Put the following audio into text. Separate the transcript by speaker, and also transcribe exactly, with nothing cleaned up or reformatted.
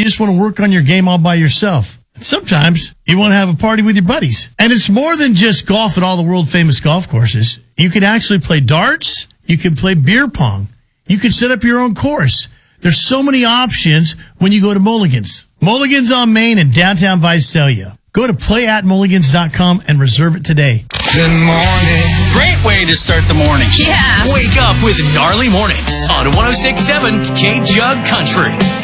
Speaker 1: just want to work on your game all by yourself. And sometimes you want to have a party with your buddies. And it's more than just golf at all the world-famous golf courses. You can actually play darts. You can play beer pong. You can set up your own course. There's so many options when you go to Mulligan's. Mulligan's on Main in downtown Visalia. Go to play at mulligans dot com and reserve it today.
Speaker 2: Good morning. Great way to start the morning.
Speaker 3: Yeah.
Speaker 4: Wake up with Gnarly Mornings on one oh six point seven K Jug Country.